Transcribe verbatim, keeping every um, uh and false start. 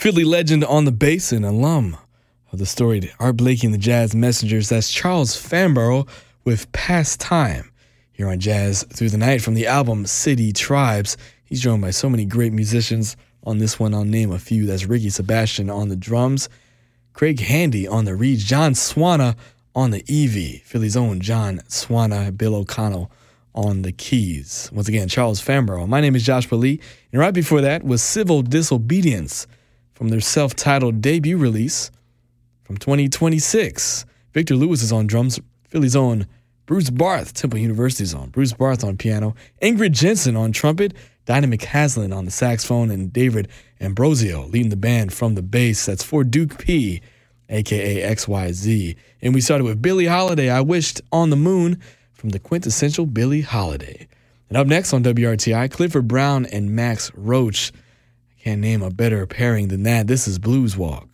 Philly legend on the bass and alum of the storied Art Blakey and the Jazz Messengers. That's Charles Famborough with Past Time here on Jazz Through the Night from the album City Tribes. He's joined by so many great musicians on this one. I'll name a few. That's Ricky Sebastian on the drums, Craig Handy on the reeds, John Swana on the Evie, Philly's own John Swana, Bill O'Connell on the keys. Once again, Charles Famborough. My name is Joshua Lee, and right before that was Civil Disobedience from their self-titled debut release from twenty twenty-six. Victor Lewis is on drums, Philly's own Bruce Barth, Temple University's own Bruce Barth on piano, Ingrid Jensen on trumpet, Dinah McCaslin on the saxophone, and David Ambrosio leading the band from the bass. That's for Duke P, a k a. X Y Z. And we started with Billie Holiday, I Wished on the Moon, from the quintessential Billie Holiday. And up next on W R T I, Clifford Brown and Max Roach. I can't name a better pairing than that. This is Blues Walk.